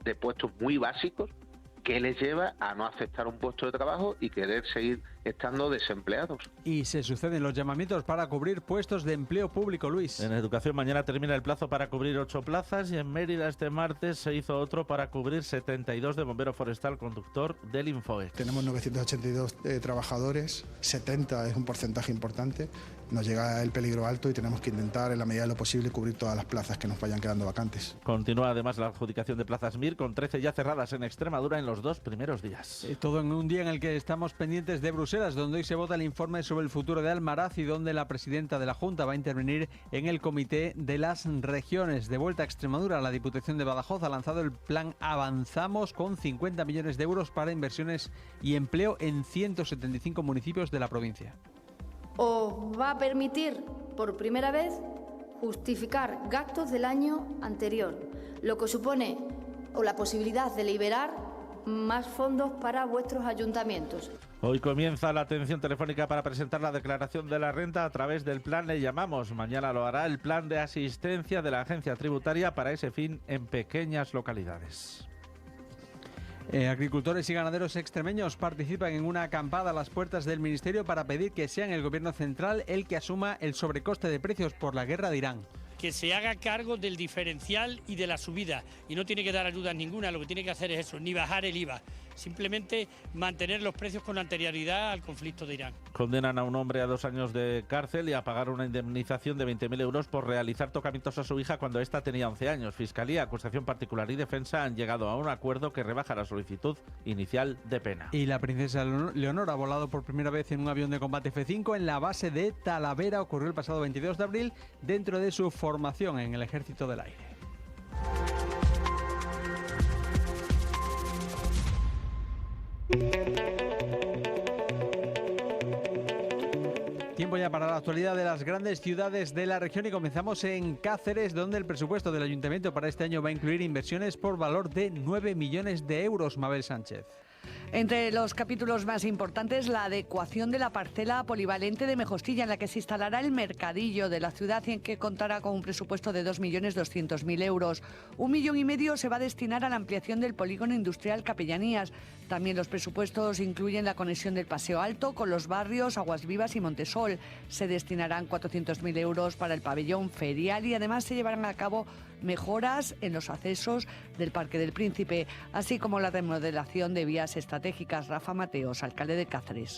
de puestos muy básicos que les lleva a no aceptar un puesto de trabajo y querer seguir estando desempleados. Y se suceden los llamamientos para cubrir puestos de empleo público, Luis. En educación mañana termina el plazo para cubrir 8 plazas y en Mérida este martes se hizo otro para cubrir 72 de bombero forestal conductor del Infoex. Tenemos 982 trabajadores, 70 es un porcentaje importante. Nos llega el peligro alto y tenemos que intentar, en la medida de lo posible, cubrir todas las plazas que nos vayan quedando vacantes. Continúa además la adjudicación de plazas MIR, con 13 ya cerradas en Extremadura en los 2 primeros días. Todo en un día en el que estamos pendientes de Bruselas, donde hoy se vota el informe sobre el futuro de Almaraz y donde la presidenta de la Junta va a intervenir en el Comité de las Regiones. De vuelta a Extremadura, la Diputación de Badajoz ha lanzado el plan Avanzamos con 50 millones de euros para inversiones y empleo en 175 municipios de la provincia. Os va a permitir, por primera vez, justificar gastos del año anterior, lo que supone la posibilidad de liberar más fondos para vuestros ayuntamientos. Hoy comienza la atención telefónica para presentar la declaración de la renta a través del plan Le Llamamos. Mañana lo hará el plan de asistencia de la agencia tributaria para ese fin en pequeñas localidades. Agricultores y ganaderos extremeños participan en una acampada a las puertas del Ministerio para pedir que sea el Gobierno central el que asuma el sobrecoste de precios por la guerra de Irán. Que se haga cargo del diferencial y de la subida y no tiene que dar ayuda ninguna, lo que tiene que hacer es eso, ni bajar el IVA, simplemente mantener los precios con anterioridad al conflicto de Irán. Condenan a un hombre a 2 años de cárcel y a pagar una indemnización de 20.000 euros por realizar tocamientos a su hija cuando ésta tenía 11 años. Fiscalía, acusación particular y defensa han llegado a un acuerdo que rebaja la solicitud inicial de pena. Y la princesa Leonor ha volado por primera vez en un avión de combate F-5 en la base de Talavera. Ocurrió el pasado 22 de abril dentro de su formación en el Ejército del Aire. Tiempo ya para la actualidad de las grandes ciudades de la región y comenzamos en Cáceres, donde el presupuesto del ayuntamiento para este año va a incluir inversiones por valor de 9 millones de euros. Mabel Sánchez. Entre los capítulos más importantes, la adecuación de la parcela polivalente de Mejostilla, en la que se instalará el mercadillo de la ciudad y en que contará con un presupuesto de 2.200.000 euros. 1,5 millones se va a destinar a la ampliación del polígono industrial Capellanías. También los presupuestos incluyen la conexión del Paseo Alto con los barrios Aguas Vivas y Montesol. Se destinarán 400.000 euros para el pabellón ferial y además se llevarán a cabo mejoras en los accesos del Parque del Príncipe, así como la remodelación de vías estratégicas. Rafa Mateos, alcalde de Cáceres.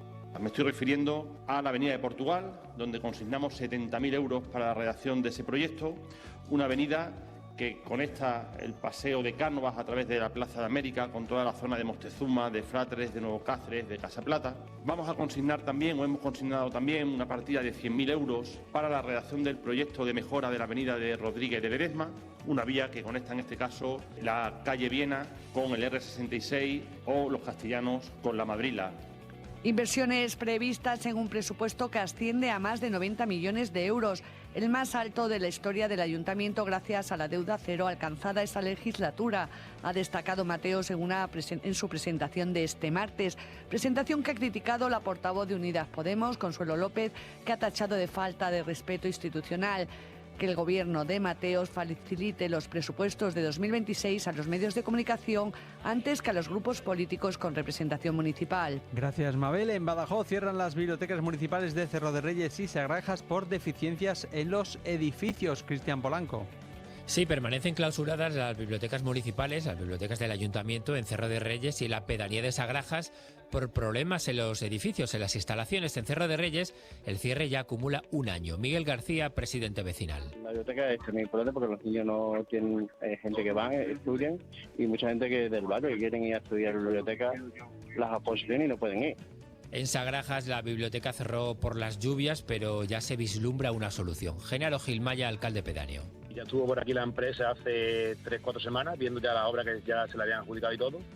Me estoy refiriendo a la avenida de Portugal, donde consignamos 70.000 euros para la redacción de ese proyecto, una avenida que conecta el paseo de Cánovas a través de la Plaza de América con toda la zona de Moctezuma, de Fratres, de Nuevo Cáceres, de Casa Plata. Vamos a consignar también, o hemos consignado también, una partida de 100.000 euros para la redacción del proyecto de mejora de la avenida de Rodríguez de Ledesma, una vía que conecta en este caso la calle Viena con el R66 o los Castellanos con la Madrila. Inversiones previstas en un presupuesto que asciende a más de 90 millones de euros, el más alto de la historia del ayuntamiento gracias a la deuda cero alcanzada esta legislatura, ha destacado Mateos en su presentación de este martes, presentación que ha criticado la portavoz de Unidas Podemos, Consuelo López, que ha tachado de falta de respeto institucional. Que el gobierno de Mateos facilite los presupuestos de 2026 a los medios de comunicación antes que a los grupos políticos con representación municipal. Gracias, Mabel. En Badajoz cierran las bibliotecas municipales de Cerro de Reyes y Sagrajas por deficiencias en los edificios. Cristian Polanco. Sí, permanecen clausuradas las bibliotecas municipales, las bibliotecas del Ayuntamiento en Cerro de Reyes y en la pedanía de Sagrajas por problemas en los edificios, en las instalaciones. En Cerro de Reyes el cierre ya acumula un año. Miguel García, presidente vecinal. La biblioteca es muy importante porque los niños no tienen gente que van, estudian y mucha gente que del barrio que quieren ir a estudiar en la biblioteca las apoyan y no pueden ir. En Sagrajas la biblioteca cerró por las lluvias, pero ya se vislumbra una solución. Genaro Gilmaya, alcalde pedáneo. Ya estuvo por aquí la empresa hace 3-4 semanas, viendo ya la obra que ya se la habían adjudicado y todo.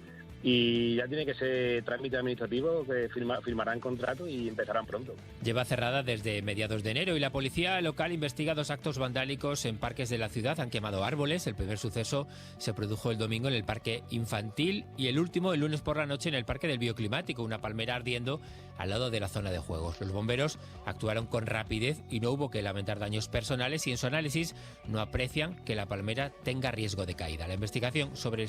Y ya tiene que ser trámite administrativo, que firmarán contrato y empezarán pronto. Lleva cerrada desde mediados de enero y la policía local investiga 2 actos vandálicos en parques de la ciudad. Han quemado árboles. El primer suceso se produjo el domingo en el parque infantil y el último el lunes por la noche en el parque del Bioclimático, una palmera ardiendo al lado de la zona de juegos. Los bomberos actuaron con rapidez y no hubo que lamentar daños personales y en su análisis no aprecian que la palmera tenga riesgo de caída. La investigación sobre